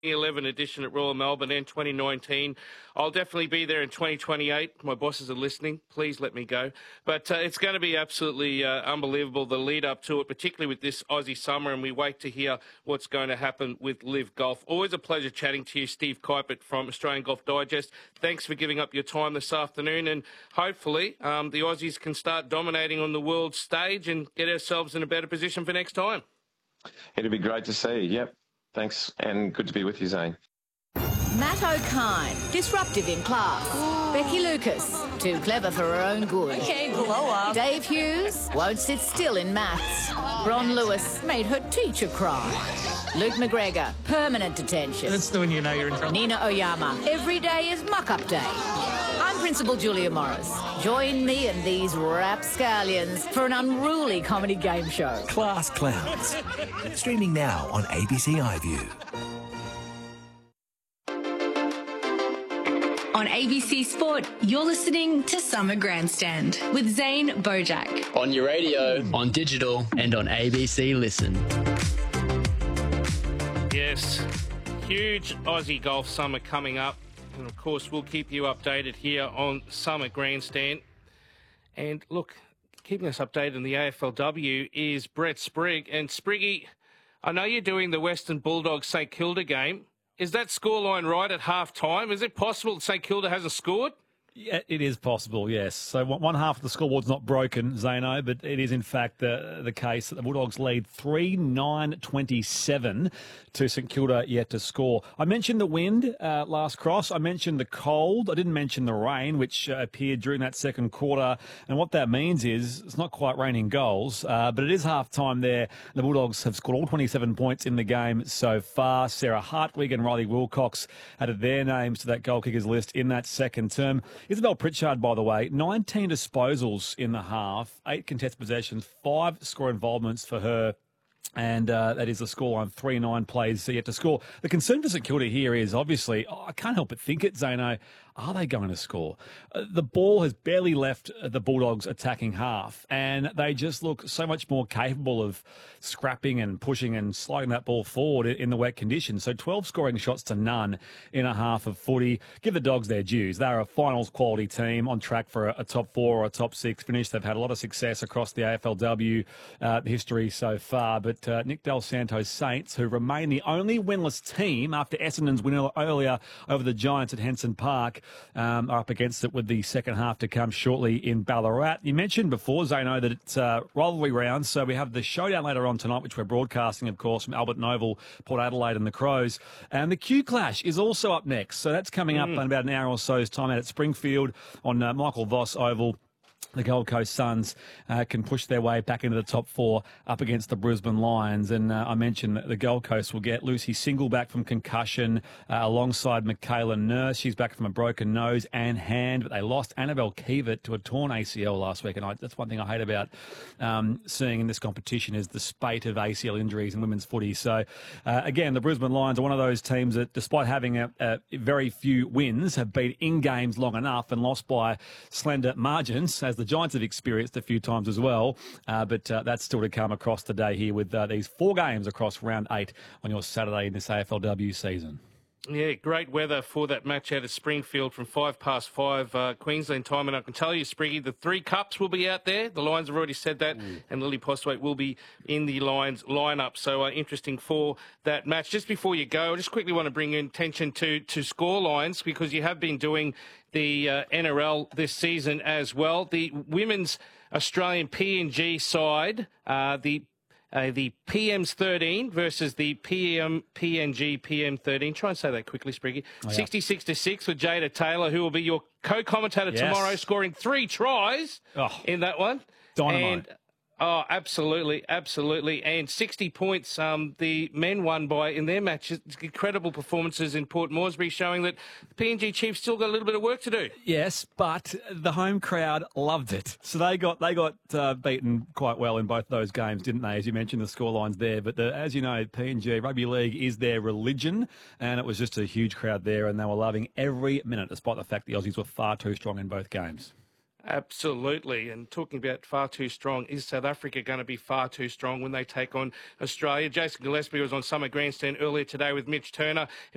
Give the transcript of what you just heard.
2011 edition at Royal Melbourne and 2019. I'll definitely be there in 2028. My bosses are listening. Please let me go. But it's going to be absolutely unbelievable, the lead up to it, particularly with this Aussie summer, and we wait to hear what's going to happen with Live Golf. Always a pleasure chatting to you, Steve Kuipert from Australian Golf Digest. Thanks for giving up your time this afternoon, and hopefully the Aussies can start dominating on the world stage and get ourselves in a better position for next time. It'd be great to see. Yep. Thanks, and good to be with you, Zane. Matt O'Kine, disruptive in class. Becky Lucas, too clever for her own good. Okay, blow up. Dave Hughes won't sit still in maths. Ron Lewis made her teacher cry. Luke McGregor, permanent detention. That's when you know you're in trouble. Nina Oyama, every day is muck-up day. I'm Principal Julia Morris. Join me and these rapscallions for an unruly comedy game show. Class Clowns. Streaming now on ABC iView. On ABC Sport, you're listening to Summer Grandstand with Zane Bojack. On your radio, on digital, and on ABC Listen. Yes, huge Aussie golf summer coming up. And, of course, we'll keep you updated here on Summer Grandstand. And, look, keeping us updated in the AFLW is Brett Sprigg. And, Spriggy, I know you're doing the Western Bulldogs St Kilda game. Is that scoreline right at half-time? Is it possible that St Kilda hasn't scored? Yeah, it is possible, yes. So one half of the scoreboard's not broken, Zano, but it is in fact the case that the Bulldogs lead 3-9-27 to St Kilda yet to score. I mentioned the wind last cross. I mentioned the cold. I didn't mention the rain, which appeared during that second quarter. And what that means is it's not quite raining goals, but it is half-time there. The Bulldogs have scored all 27 points in the game so far. Sarah Hartwig and Riley Wilcox added their names to that goal kickers list in that second term. Isabel Pritchard, by the way, 19 disposals in the half, 8 contested possessions, 5 score involvements for her. And that is the scoreline, 3-9 plays yet to score. The concern for St Kilda here is obviously, I can't help but think it, Zano, are they going to score? The ball has barely left the Bulldogs' attacking half, and they just look so much more capable of scrapping and pushing and sliding that ball forward in the wet conditions. So 12 scoring shots to none in a half of footy. Give the Dogs their dues. They're a finals quality team on track for a top 4 or a top 6 finish. They've had a lot of success across the AFLW history so far, but Nick Del Santo's Saints, who remain the only winless team after Essendon's win earlier over the Giants at Henson Park, are up against it with the second half to come shortly in Ballarat. You mentioned before, Zano, that it's rivalry round, so we have the showdown later on tonight, which we're broadcasting, of course, from Albert Oval, Port Adelaide and the Crows. And the Q Clash is also up next, so that's coming up in about an hour or so's time out at Springfield on Michael Voss Oval. The Gold Coast Suns can push their way back into the top 4 up against the Brisbane Lions. And I mentioned that the Gold Coast will get Lucy Single back from concussion alongside Michaela Nurse. She's back from a broken nose and hand, but they lost Annabelle Kievert to a torn ACL last week. And that's one thing I hate about seeing in this competition is the spate of ACL injuries in women's footy. So, again, the Brisbane Lions are one of those teams that, despite having a very few wins, have been in games long enough and lost by slender margins, as the Giants have experienced a few times as well, but that's still to come across today here with these 4 games across round 8 on your Saturday in this AFLW season. Yeah, great weather for that match out at Springfield from 5:05 Queensland time. And I can tell you, Spriggy, the 3 cups will be out there. The Lions have already said that. And Lily Postwaite will be in the Lions lineup. So interesting for that match. Just before you go, I just quickly want to bring your attention to score lines, because you have been doing the NRL this season as well. The women's Australian PNG side, the PM's 13 versus the PNG PM13. Try and say that quickly, Spriggy. 66-6 for Jada Taylor, who will be your co-commentator tomorrow, scoring 3 tries in that one. Dynamite. And Oh, absolutely, absolutely. And 60 points the men won by in their matches. Incredible performances in Port Moresby, showing that the PNG Chiefs still got a little bit of work to do. Yes, but the home crowd loved it. So they got beaten quite well in both those games, didn't they? As you mentioned, the scorelines there. But as you know, PNG Rugby League is their religion, and it was just a huge crowd there, and they were loving every minute, despite the fact the Aussies were far too strong in both games. Absolutely. And talking about far too strong, is South Africa going to be far too strong when they take on Australia? Jason Gillespie was on Summer Grandstand earlier today with Mitch Turner.